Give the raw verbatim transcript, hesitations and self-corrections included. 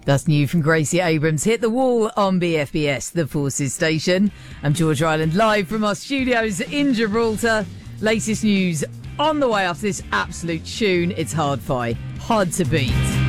That's new from Gracie Abrams. Hit the Wall on B F B S, the Forces station. I'm Georgia Island, live from our studios in Gibraltar. Latest news on the way after this absolute tune. It's Hard Fi. Hard to beat.